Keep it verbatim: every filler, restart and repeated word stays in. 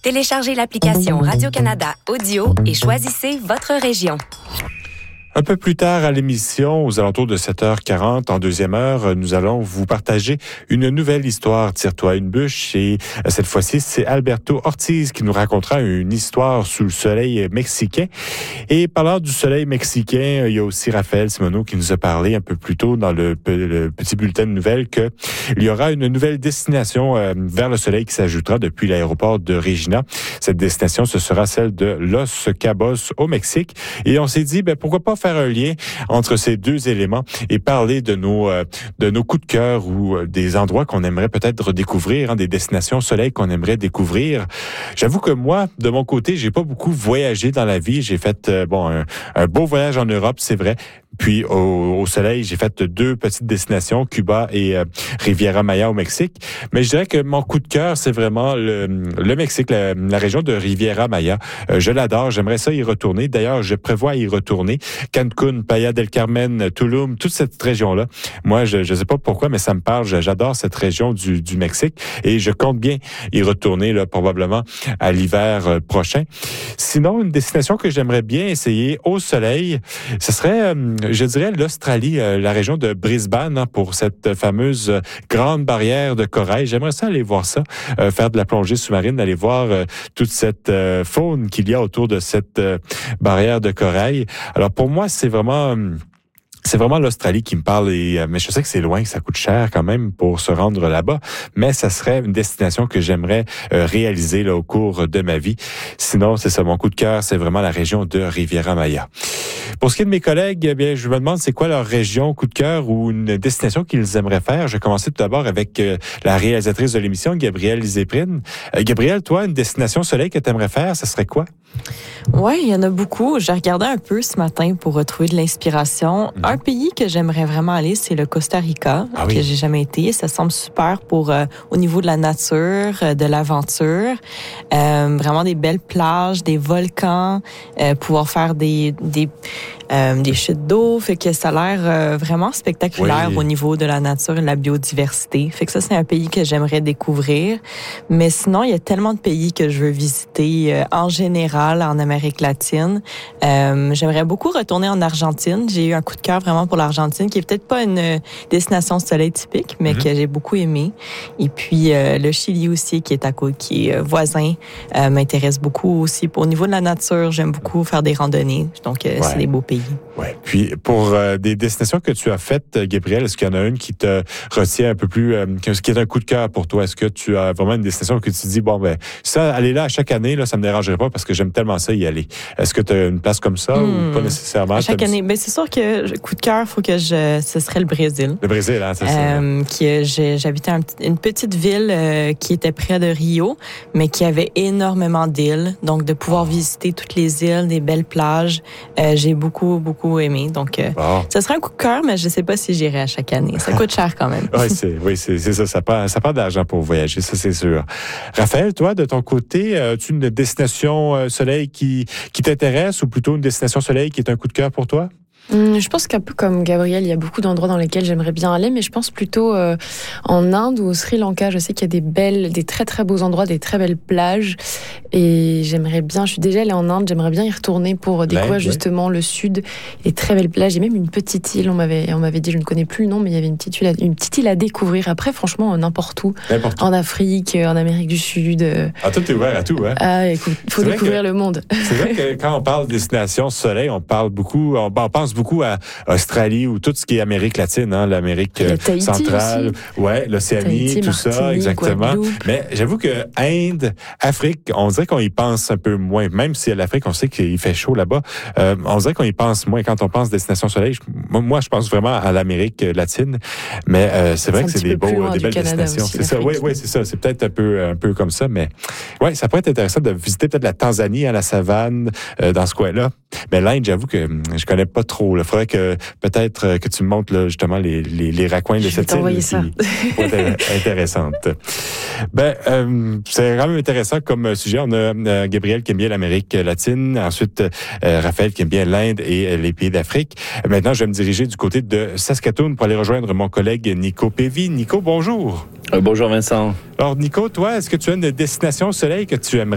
Téléchargez l'application Radio-Canada Audio et choisissez votre région. Un peu plus tard à l'émission, aux alentours de sept heures quarante, en deuxième heure, nous allons vous partager une nouvelle histoire, Tire-toi une bûche. Et cette fois-ci, c'est Alberto Ortiz qui nous racontera une histoire sous le soleil mexicain. Et parlant du soleil mexicain, il y a aussi Raphaël Simoneau qui nous a parlé un peu plus tôt dans le, le petit bulletin de nouvelles qu'il y aura une nouvelle destination euh, vers le soleil qui s'ajoutera depuis l'aéroport de Regina. Cette destination, ce sera celle de Los Cabos au Mexique. Et on s'est dit, ben pourquoi pas faire un lien entre ces deux éléments et parler de nos euh, de nos coups de cœur ou euh, des endroits qu'on aimerait peut-être redécouvrir, hein, des destinations soleil qu'on aimerait découvrir. J'avoue que moi, de mon côté, j'ai pas beaucoup voyagé dans la vie. J'ai fait euh, bon un, un beau voyage en Europe, c'est vrai. Puis au, au soleil, j'ai fait deux petites destinations, Cuba et euh, Riviera Maya au Mexique. Mais je dirais que mon coup de cœur, c'est vraiment le, le Mexique, la, la région de Riviera Maya. Euh, je l'adore, j'aimerais ça y retourner. D'ailleurs, je prévois y retourner. Cancun, Playa del Carmen, Tulum, toute cette région-là. Moi, je ne sais pas pourquoi, mais ça me parle. J'adore cette région du, du Mexique et je compte bien y retourner là, probablement à l'hiver prochain. Sinon, une destination que j'aimerais bien essayer au soleil, ce serait... Euh, je dirais l'Australie, euh, la région de Brisbane, hein, pour cette fameuse euh, grande barrière de corail. J'aimerais ça aller voir ça, euh, faire de la plongée sous-marine, aller voir euh, toute cette euh, faune qu'il y a autour de cette euh, barrière de corail. Alors pour moi, c'est vraiment... Euh, C'est vraiment l'Australie qui me parle, et, mais je sais que c'est loin, que ça coûte cher quand même pour se rendre là-bas, mais ça serait une destination que j'aimerais euh, réaliser là, au cours de ma vie. Sinon, c'est ça, mon coup de cœur, c'est vraiment la région de Riviera Maya. Pour ce qui est de mes collègues, eh bien, je me demande c'est quoi leur région coup de cœur ou une destination qu'ils aimeraient faire. Je vais commencer tout d'abord avec euh, la réalisatrice de l'émission, Gabrielle Zéprine. Euh, Gabrielle, toi, une destination soleil que tu aimerais faire, ça serait quoi? Oui, il y en a beaucoup. J'ai regardé un peu ce matin pour retrouver de l'inspiration. Mmh. Un pays que j'aimerais vraiment aller, c'est le Costa Rica, ah oui. que j'ai jamais été. Ça semble super pour euh, au niveau de la nature, euh, de l'aventure. Euh, vraiment des belles plages, des volcans, euh, pouvoir faire des des Euh, des chutes d'eau, fait que ça a l'air euh, vraiment spectaculaire oui. au niveau de la nature et de la biodiversité. Fait que ça, c'est un pays que j'aimerais découvrir. Mais sinon, il y a tellement de pays que je veux visiter euh, en général en Amérique latine. Euh, j'aimerais beaucoup retourner en Argentine. J'ai eu un coup de cœur vraiment pour l'Argentine, qui est peut-être pas une destination soleil typique, mais mm-hmm. que j'ai beaucoup aimé. Et puis, euh, le Chili aussi, qui est à côté, qui est euh, voisin, euh, m'intéresse beaucoup aussi. Au niveau de la nature, j'aime beaucoup faire des randonnées. Donc, euh, ouais. c'est des beaux pays. Ouais. Puis pour euh, des destinations que tu as faites, Gabrielle, est-ce qu'il y en a une qui te retient un peu plus, euh, qui est un coup de cœur pour toi? Est-ce que tu as vraiment une destination que tu te dis, bon, ben, ça, aller là à chaque année, là, ça me dérangerait pas parce que j'aime tellement ça y aller. Est-ce que tu as une place comme ça mmh. ou pas nécessairement? À chaque année. Ben, c'est sûr que coup de cœur, faut que je, ce serait le Brésil. Le Brésil, hein, c'est euh, ça. Qui, j'ai, j'habitais un, une petite ville euh, qui était près de Rio, mais qui avait énormément d'îles. Donc, de pouvoir oh. visiter toutes les îles, des belles plages, euh, j'ai beaucoup, beaucoup aimé. Donc, euh, oh. ça serait un coup de cœur, mais je ne sais pas si j'irai à chaque année. Ça coûte cher quand même. oui, c'est, oui, c'est, c'est ça. Ça prend, ça prend d'argent pour voyager, ça, c'est sûr. Raphaël, toi, de ton côté, as-tu une destination euh, soleil qui, qui t'intéresse ou plutôt une destination soleil qui est un coup de cœur pour toi? Je pense qu'un peu comme Gabrielle, il y a beaucoup d'endroits dans lesquels j'aimerais bien aller, mais je pense plutôt euh, en Inde ou au Sri Lanka. Je sais qu'il y a des belles, des très très beaux endroits, des très belles plages, et j'aimerais bien. Je suis déjà allée en Inde, j'aimerais bien y retourner pour découvrir L'Inde, justement ouais. le sud, les très belles plages. Et même une petite île. On m'avait, on m'avait dit, je ne connais plus le nom, mais il y avait une petite île, une petite île à découvrir. Après, franchement, n'importe où, n'importe où. En Afrique, en Amérique du Sud. Ah, toi, t'es ouvert à tout, hein? Ah, écoute, faut c'est découvrir que, le monde. C'est vrai que quand on parle de destination soleil, on parle beaucoup, on, on pense beaucoup à Australie ou tout ce qui est Amérique latine, hein, l'Amérique Tahiti centrale, aussi. ouais, l'Océanie, Tahiti, tout ça, exactement. Guadeloupe. Mais j'avoue que Inde, Afrique, on dirait qu'on y pense un peu moins. Même si à l'Afrique, on sait qu'il fait chaud là-bas, euh, on dirait qu'on y pense moins. Quand on pense destination soleil, je, moi, je pense vraiment à l'Amérique latine. Mais euh, c'est vrai c'est que c'est des beaux, des belles Canada destinations. Aussi, c'est ça, oui, oui, c'est ça. C'est peut-être un peu, un peu comme ça, mais ouais, ça pourrait être intéressant de visiter peut-être la Tanzanie, à la savane, euh, dans ce coin-là. Mais l'Inde, j'avoue que je connais pas trop. Il faudrait que peut-être que tu me montres là, justement les, les, les raccoins de je cette île ça. qui vont être intéressantes. Ben, euh, c'est vraiment intéressant comme sujet. On a euh, Gabrielle qui aime bien l'Amérique latine, ensuite euh, Raphaël qui aime bien l'Inde et euh, les pays d'Afrique. Maintenant, je vais me diriger du côté de Saskatoon pour aller rejoindre mon collègue Nico Pévy. Nico, bonjour. Euh, bonjour Vincent. Alors Nico, toi, est-ce que tu as une destination au soleil que tu aimerais